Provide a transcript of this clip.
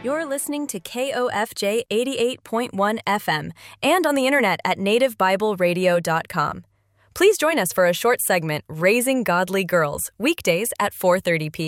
You're listening to KOFJ 88.1 FM and on the internet at nativebibleradio.com. Please join us for a short segment, Raising Godly Girls, weekdays at 4:30 p.m.